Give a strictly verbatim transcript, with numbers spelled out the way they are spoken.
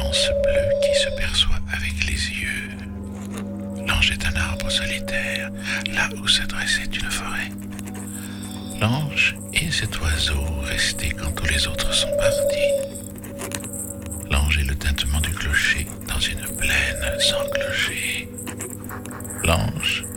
nuance bleue qui se perçoit avec les yeux. L'ange est un arbre solitaire, là où se dressait une forêt. L'ange est cet oiseau resté quand tous les autres sont partis. L'ange est le tintement du clocher dans une plaine sans clocher. L'ange